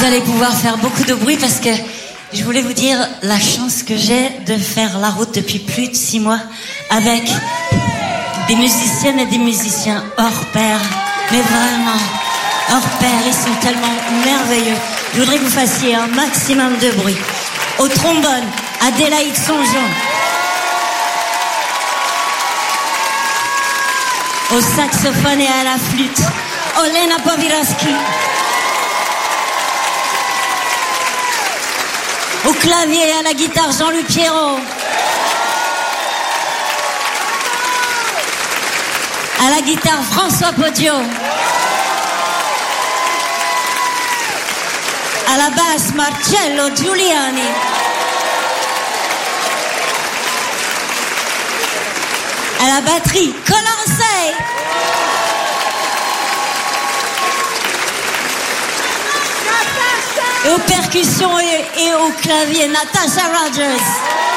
allez pouvoir faire beaucoup de bruit parce que je voulais vous dire la chance que j'ai de faire la route depuis plus de 6 mois avec des musiciennes et des musiciens hors pair. Mais vraiment, hors pair, ils sont tellement merveilleux. Je voudrais que vous fassiez un maximum de bruit. Au trombone, Adélaïde Songeon. Au saxophone et à la flûte, Olena Powirowski. Au clavier et à la guitare, Jean-Luc Pierrot. À la guitare, François Podio. À la basse, Marcello Giuliani. À la batterie, Colin Say. Et aux percussions et au clavier, Natasha Rogers.